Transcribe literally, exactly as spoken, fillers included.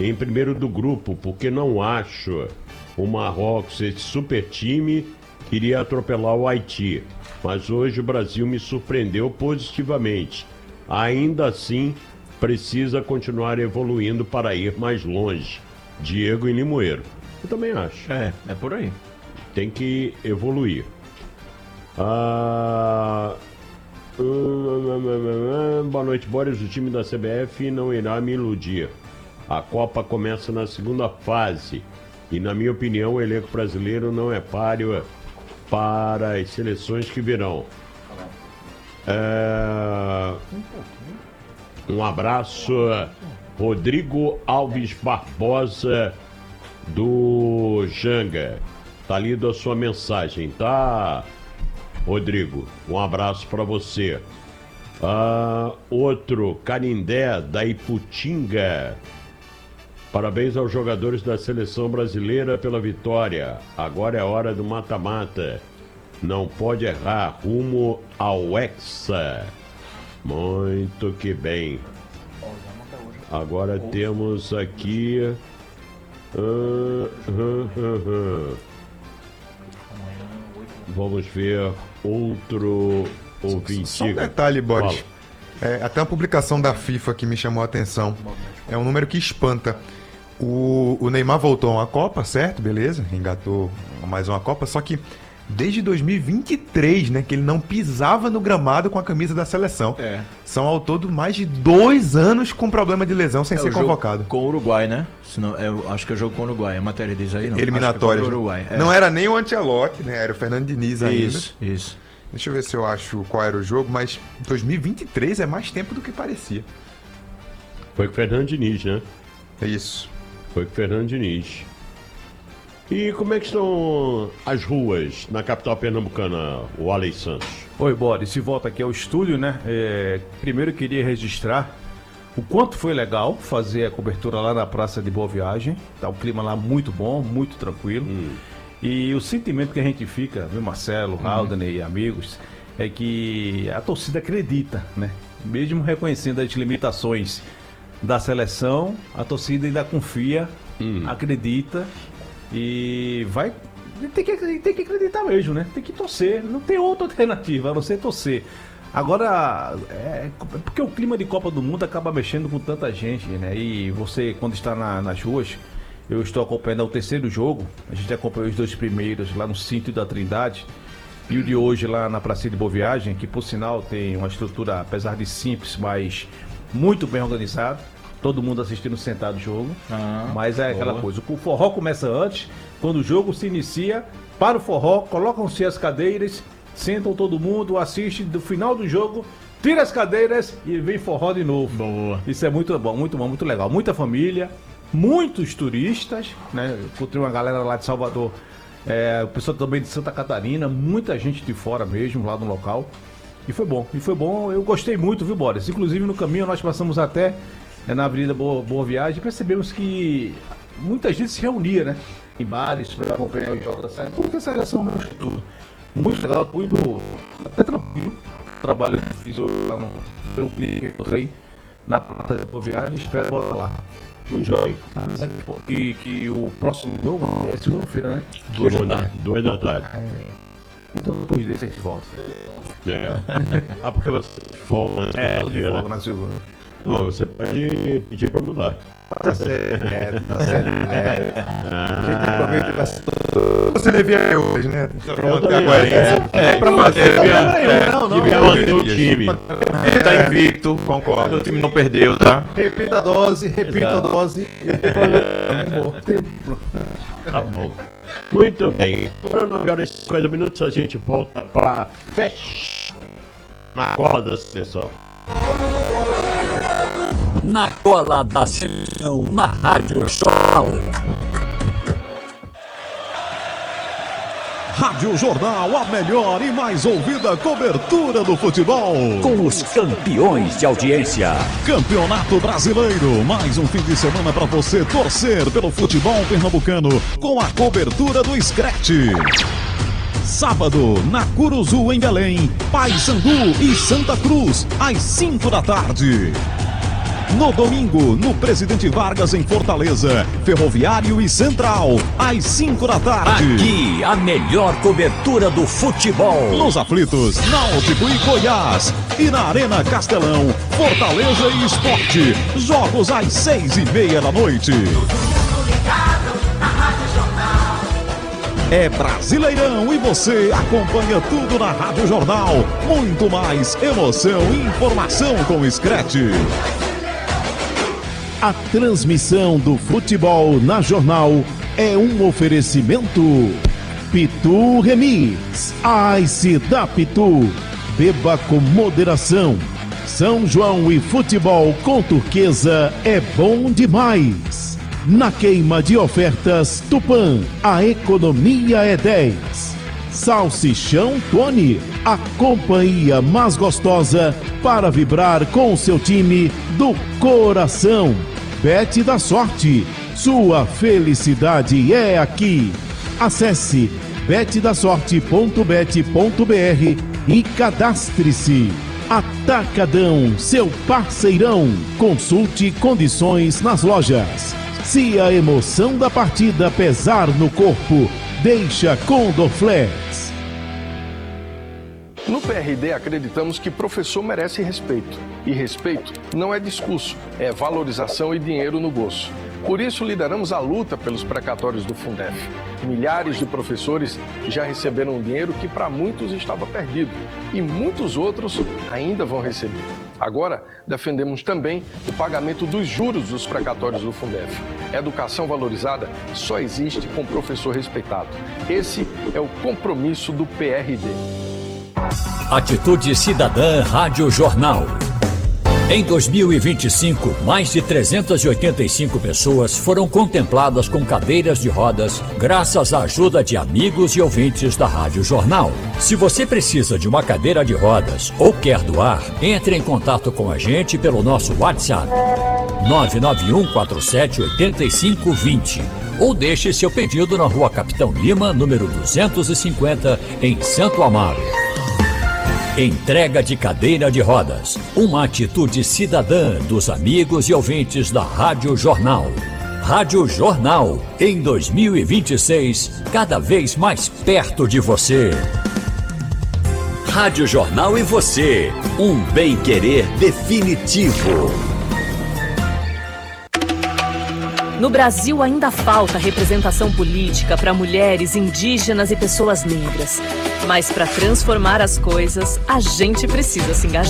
em primeiro do grupo, porque não acho o Marrocos, esse super time, que iria atropelar o Haiti. Mas hoje o Brasil me surpreendeu positivamente. Ainda assim, precisa continuar evoluindo para ir mais longe. Diego e Limoeiro. Eu também acho. É, é por aí. Tem que evoluir. Ah... Boa noite, Boris. O time da C B F não irá me iludir. A Copa começa na segunda fase. E, na minha opinião, o elenco brasileiro não é páreo para as seleções que virão. É... Um abraço, Rodrigo Alves Barbosa, do Janga. Tá lido a sua mensagem, tá, Rodrigo? Um abraço para você. Ah, outro, Canindé, da Iputinga. Parabéns aos jogadores da seleção brasileira pela vitória. Agora é hora do mata-mata. Não pode errar, rumo ao Hexa. Muito que bem. Agora temos aqui... Uh, uh, uh, uh. Vamos ver outro ouvinte. Só um detalhe, Boris. É, até uma publicação da FIFA que me chamou a atenção. É um número que espanta. O, o Neymar voltou a uma Copa, certo? Beleza, engatou mais uma Copa, só que desde dois mil e vinte e três, né, que ele não pisava no gramado com a camisa da seleção. É. São ao todo mais de dois anos com problema de lesão sem é, ser convocado. Com o Uruguai, né? Senão, eu acho que é jogo com o Uruguai. A matéria diz aí, não? Eliminatórias. É Uruguai. É. Não era nem o Ancelotti, né? Era o Fernando Diniz ainda. Isso, isso. Deixa eu ver se eu acho qual era o jogo, mas dois mil e vinte e três é mais tempo do que parecia. Foi com o Fernando Diniz, né? É isso. Foi com o Fernando Diniz. E como é que estão as ruas na capital pernambucana, o Alex Santos? Oi, Boris, de volta aqui ao estúdio, né? É, primeiro eu queria registrar o quanto foi legal fazer a cobertura lá na Praça de Boa Viagem. Tá um clima lá muito bom, muito tranquilo. Hum. E o sentimento que a gente fica, viu, Marcelo, hum. Haldane e amigos, é que a torcida acredita, né? Mesmo reconhecendo as limitações da seleção, a torcida ainda confia, hum. acredita. E vai. Tem que, tem que acreditar mesmo, né? Tem que torcer. Não tem outra alternativa a não ser torcer. Agora, é porque o clima de Copa do Mundo acaba mexendo com tanta gente, né? E você, quando está na, nas ruas, eu estou acompanhando o terceiro jogo. A gente acompanhou os dois primeiros lá no Sítio da Trindade. E o de hoje lá na Praça de Boa Viagem, que por sinal tem uma estrutura, apesar de simples, mas muito bem organizado. Todo mundo assistindo sentado o jogo, ah, mas é aquela boa. coisa, o forró começa antes, quando o jogo se inicia, para o forró, colocam-se as cadeiras, sentam todo mundo, assiste, do final do jogo, tira as cadeiras e vem forró de novo. Boa. Isso é muito bom, muito bom, muito legal. Muita família, muitos turistas, né? Encontrei uma galera lá de Salvador, é, o pessoal também de Santa Catarina, muita gente de fora mesmo, lá no local. E foi bom, e foi bom, eu gostei muito, viu, Boris? Inclusive no caminho nós passamos até... É na Avenida Boa, Boa Viagem, percebemos que muita gente se reunia, né? Em bares para acompanhar os jogos da série. Porque a seleção é muito, muito legal, muito até tranquilo. O trabalho que fiz hoje lá no pelo clique que eu sei, na Praça de Boa Viagem, espero voltar lá. O Joy. Que, que o próximo jogo é segunda-feira, né? Duas da tarde. Duas da tarde. Então depois desse a gente volta. É. Ah, porque você folga, né? É, eu folga na segunda. Não, você pode pedir pra mudar. Tá certo, é, tá certo. É. Ah. Você devia hoje, né? Pra manter a coerência. É, pra manter. Não, não. Devia manter o time. Ele tá invicto, concordo. O time não perdeu, tá? Repita a dose, repita a dose. Tá bom. Muito bem. Agora nove horas e cinquenta minutos a gente volta pra fechar na cola da seleção. Na cola da seleção, na Rádio Jornal. Rádio Jornal, a melhor e mais ouvida cobertura do futebol. Com os campeões de audiência. Campeonato Brasileiro, mais um fim de semana para você torcer pelo futebol pernambucano com a cobertura do Scratch. Sábado, na Curuzu, em Belém, Paysandu e Santa Cruz, às cinco da tarde. No domingo, no Presidente Vargas, em Fortaleza, Ferroviário e Central, às cinco da tarde. Aqui, a melhor cobertura do futebol. Nos aflitos, Náutico e Goiás. E na Arena Castelão, Fortaleza e Sport. Jogos às seis e meia da noite. É Brasileirão e você acompanha tudo na Rádio Jornal. Muito mais emoção e informação com o Scratch. A transmissão do futebol na Jornal é um oferecimento Pitu Remix, Ice da Pitu. Beba com moderação. São João e futebol com Turquesa é bom demais. Na queima de ofertas Tupã, a economia é dez. Salsichão Tony, a companhia mais gostosa para vibrar com o seu time do coração. Bet da Sorte, sua felicidade é aqui. Acesse bet da sorte ponto bet ponto br e cadastre-se. Atacadão, seu parceirão. Consulte condições nas lojas. Se a emoção da partida pesar no corpo, deixa com Dorflex. No P R D acreditamos que professor merece respeito. E respeito não é discurso, é valorização e dinheiro no bolso. Por isso lideramos a luta pelos precatórios do Fundef. Milhares de professores já receberam um dinheiro que para muitos estava perdido. E muitos outros ainda vão receber. Agora, defendemos também o pagamento dos juros dos precatórios do Fundef. Educação valorizada só existe com professor respeitado. Esse é o compromisso do P R D. Atitude Cidadã Rádio Jornal. Em dois mil e vinte e cinco, mais de trezentas e oitenta e cinco pessoas foram contempladas com cadeiras de rodas graças à ajuda de amigos e ouvintes da Rádio Jornal. Se você precisa de uma cadeira de rodas ou quer doar, entre em contato com a gente pelo nosso WhatsApp nove nove um quatro sete oito cinco dois zero ou deixe seu pedido na Rua Capitão Lima, número duzentos e cinquenta, em Santo Amaro. Entrega de cadeira de rodas, uma atitude cidadã dos amigos e ouvintes da Rádio Jornal. Rádio Jornal, em dois mil e vinte e seis, cada vez mais perto de você. Rádio Jornal e você, um bem-querer definitivo. No Brasil ainda falta representação política para mulheres, indígenas e pessoas negras. Mas para transformar as coisas, a gente precisa se engajar.